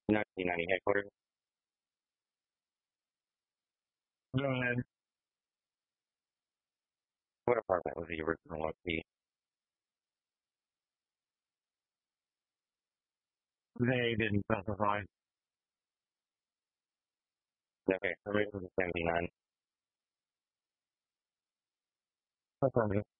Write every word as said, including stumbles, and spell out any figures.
nineteen ninety headquarters. Go ahead. What apartment was the original O P? They didn't specify. Okay, so it was seventy-nine. Affirmative.